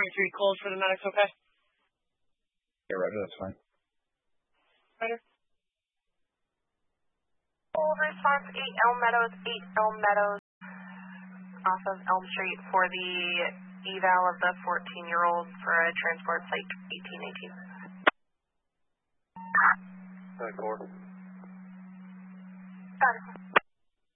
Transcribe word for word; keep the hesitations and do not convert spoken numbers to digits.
three cold for the medics, okay? Yeah, Roger, that's fine. Roger. Cold response, eight Elm Meadows, eight Elm Meadows, off of Elm Street for the eval of the fourteen-year-old for a transport site eighteen eighteen. Got it. Got it.